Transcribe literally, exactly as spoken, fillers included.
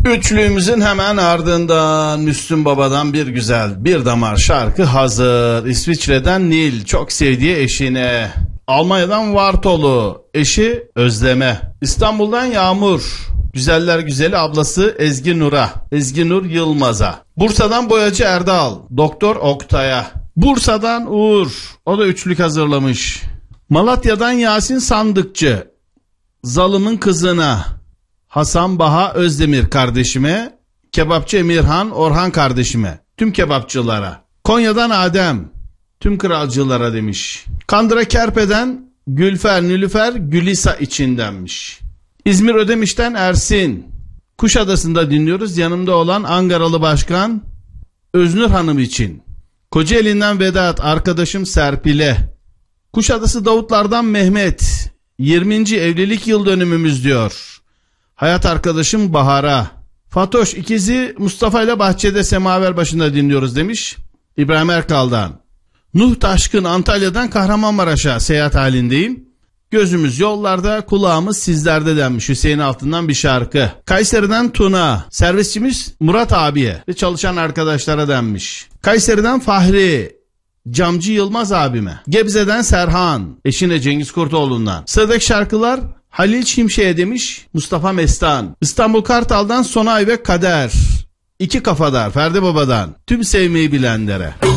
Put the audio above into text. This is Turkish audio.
Üçlüğümüzün hemen ardından Müslüm Baba'dan bir güzel bir damar şarkı hazır. İsviçre'den Nil çok sevdiği eşine. Almanya'dan Vartolu eşi Özleme. İstanbul'dan Yağmur güzeller güzeli ablası Ezgi Nur'a, Ezgi Nur Yılmaz'a. Bursa'dan Boyacı Erdal Doktor Oktay'a. Bursa'dan Uğur, o da üçlük hazırlamış. Malatya'dan Yasin Sandıkçı Zalım'ın kızına, Hasan Baha Özdemir kardeşime, Kebapçı Emirhan Orhan kardeşime, tüm kebapçılara. Konya'dan Adem tüm kralcılara demiş. Kandıra Kerpe'den Gülfer Nülüfer Gülisa içindenmiş. İzmir Ödemiş'ten Ersin. Kuşadası'nda dinliyoruz. Yanımda olan Ankaralı Başkan Öznur Hanım için. Kocaeli'nden Vedat arkadaşım Serpil'e. Kuşadası Davutlardan Mehmet. yirminci evlilik yıl dönümümüz diyor. Hayat arkadaşım Bahar'a. Fatoş ikizi Mustafa ile bahçede semaver başında dinliyoruz demiş. İbrahim Erkal'dan. Nuh Taşkın Antalya'dan Kahramanmaraş'a seyahat halindeyim. Gözümüz yollarda, kulağımız sizlerde denmiş. Hüseyin Altın'dan bir şarkı. Kayseri'den Tuna, servisçimiz Murat abiye ve çalışan arkadaşlara denmiş. Kayseri'den Fahri, Camcı Yılmaz abime. Gebze'den Serhan, eşine Cengiz Kurtoğlu'ndan. Sıradaki şarkılar Halil Şimşek'e demiş Mustafa Mestan. İstanbul Kartal'dan Sonay ve Kader. İki Kafadar Ferdi Baba'dan. Tüm sevmeyi bilenlere.